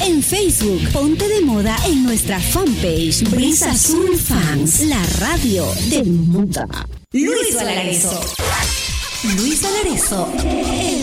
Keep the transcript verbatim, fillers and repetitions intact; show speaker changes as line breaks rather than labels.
en Facebook. Ponte de moda en nuestra fanpage Brisa Azul Fans, la radio de moda. Luis Valareso. Luis Valareso, el